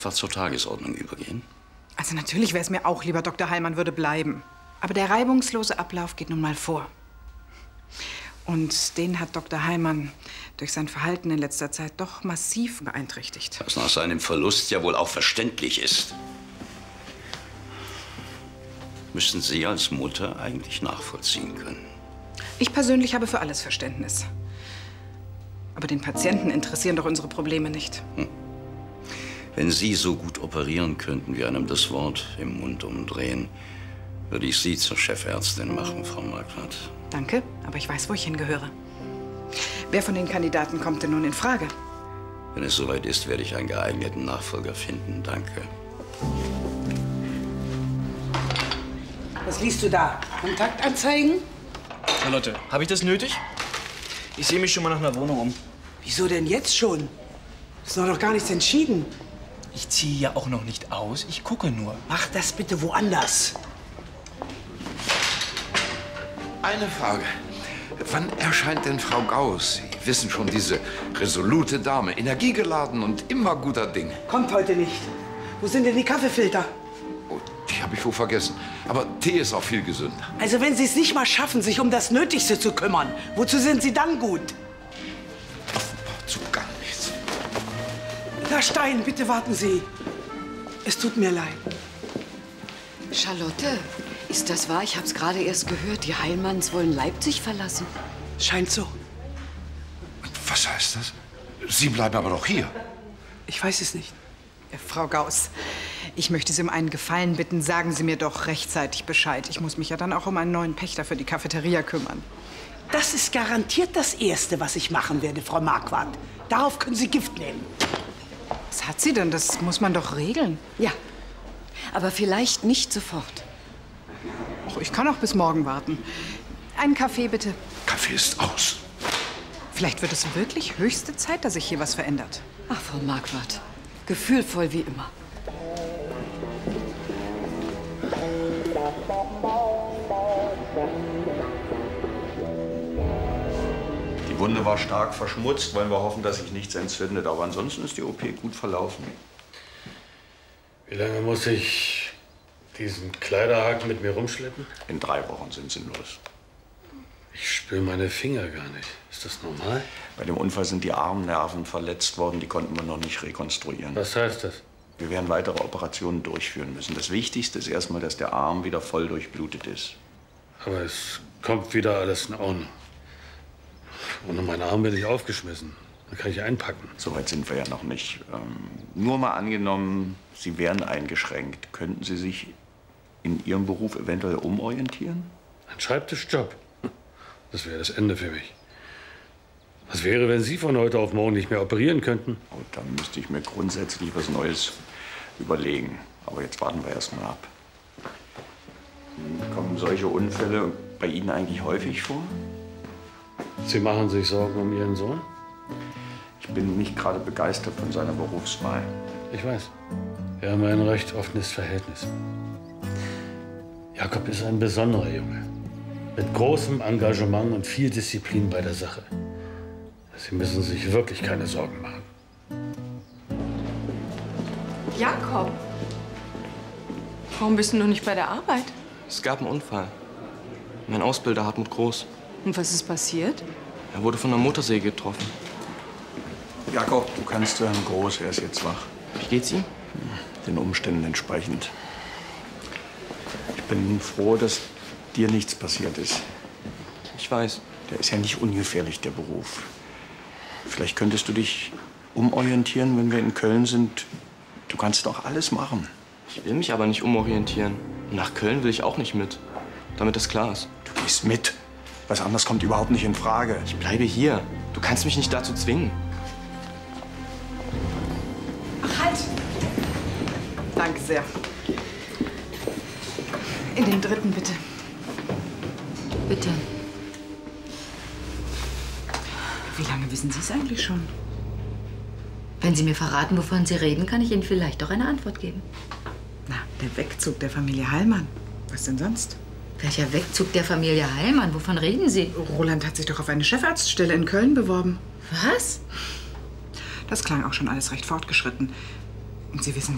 einfach zur Tagesordnung übergehen? Also natürlich wäre es mir auch lieber, Dr. Heilmann würde bleiben. Aber der reibungslose Ablauf geht nun mal vor. Und den hat Dr. Heilmann durch sein Verhalten in letzter Zeit doch massiv beeinträchtigt. Was nach seinem Verlust ja wohl auch verständlich ist. Müssen Sie als Mutter eigentlich nachvollziehen können. Ich persönlich habe für alles Verständnis. Aber den Patienten interessieren doch unsere Probleme nicht. Wenn Sie so gut operieren könnten, wie einem das Wort im Mund umdrehen, würde ich Sie zur Chefärztin machen, Frau Marquardt. Danke, aber ich weiß, wo ich hingehöre. Wer von den Kandidaten kommt denn nun in Frage? Wenn es soweit ist, werde ich einen geeigneten Nachfolger finden. Danke. Was liest du da? Kontaktanzeigen? Charlotte, habe ich das nötig? Ich sehe mich schon mal nach einer Wohnung um. Wieso denn jetzt schon? Ist doch noch gar nichts entschieden. Ich ziehe ja auch noch nicht aus, ich gucke nur. Mach das bitte woanders. Eine Frage. Wann erscheint denn Frau Gauss? Sie wissen schon, diese resolute Dame, energiegeladen und immer guter Dinge. Kommt heute nicht. Wo sind denn die Kaffeefilter? Oh, die habe ich wohl vergessen. Aber Tee ist auch viel gesünder. Also wenn Sie es nicht mal schaffen, sich um das Nötigste zu kümmern, wozu sind Sie dann gut? Offenbar zu gar nichts. Herr Stein, bitte warten Sie. Es tut mir leid. Charlotte, ist das wahr? Ich hab's gerade erst gehört. Die Heilmanns wollen Leipzig verlassen. Scheint so. Was heißt das? Sie bleiben aber doch hier. Ich weiß es nicht. Frau Gauss, ich möchte Sie um einen Gefallen bitten. Sagen Sie mir doch rechtzeitig Bescheid. Ich muss mich ja dann auch um einen neuen Pächter für die Cafeteria kümmern. Das ist garantiert das Erste, was ich machen werde, Frau Marquardt. Darauf können Sie Gift nehmen. Was hat sie denn? Das muss man doch regeln. Ja, aber vielleicht nicht sofort. Och, ich kann auch bis morgen warten. Einen Kaffee, bitte. Kaffee ist aus. Vielleicht wird es wirklich höchste Zeit, dass sich hier was verändert. Ach, Frau Marquardt, gefühlvoll wie immer. Die Wunde war stark verschmutzt. Wollen wir hoffen, dass sich nichts entzündet. Aber ansonsten ist die OP gut verlaufen. Wie lange muss ich diesen Kleiderhaken mit mir rumschleppen? In 3 Wochen sind sie los. Ich spüre meine Finger gar nicht. Ist das normal? Bei dem Unfall sind die Armnerven verletzt worden. Die konnten wir noch nicht rekonstruieren. Was heißt das? Wir werden weitere Operationen durchführen müssen. Das Wichtigste ist erstmal, dass der Arm wieder voll durchblutet ist. Aber es kommt wieder alles in Ordnung. Ohne meinen Arm bin ich aufgeschmissen. Dann kann ich einpacken. So weit sind wir ja noch nicht. Nur mal angenommen, Sie wären eingeschränkt. Könnten Sie sich in Ihrem Beruf eventuell umorientieren? Ein Schreibtischjob. Das wäre das Ende für mich. Was wäre, wenn Sie von heute auf morgen nicht mehr operieren könnten? Oh, dann müsste ich mir grundsätzlich was Neues überlegen. Aber jetzt warten wir erst mal ab. Kommen solche Unfälle bei Ihnen eigentlich häufig vor? Sie machen sich Sorgen um Ihren Sohn? Ich bin nicht gerade begeistert von seiner Berufswahl. Ich weiß. Wir haben ein recht offenes Verhältnis. Jakob ist ein besonderer Junge. Mit großem Engagement und viel Disziplin bei der Sache. Sie müssen sich wirklich keine Sorgen machen. Jakob, warum bist du noch nicht bei der Arbeit? Es gab einen Unfall. Mein Ausbilder Hartmut Groß. Und was ist passiert? Er wurde von einer Motorsäge getroffen. Jakob, du kannst zu Herrn Groß, er ist jetzt wach. Wie geht's ihm? Den Umständen entsprechend. Ich bin froh, dass dir nichts passiert ist. Ich weiß. Der ist ja nicht ungefährlich, der Beruf. Vielleicht könntest du dich umorientieren, wenn wir in Köln sind. Du kannst doch alles machen. Ich will mich aber nicht umorientieren. Nach Köln will ich auch nicht mit. Damit das klar ist. Du gehst mit. Was anderes kommt überhaupt nicht in Frage. Ich bleibe hier. Du kannst mich nicht dazu zwingen. Ach, halt! Danke sehr. In den dritten, bitte. Bitte. Wie lange wissen Sie es eigentlich schon? Wenn Sie mir verraten, wovon Sie reden, kann ich Ihnen vielleicht doch eine Antwort geben. Na, der Wegzug der Familie Heilmann. Was denn sonst? Welcher Wegzug der Familie Heilmann? Wovon reden Sie? Roland hat sich doch auf eine Chefarztstelle in Köln beworben. Was? Das klang auch schon alles recht fortgeschritten. Und Sie wissen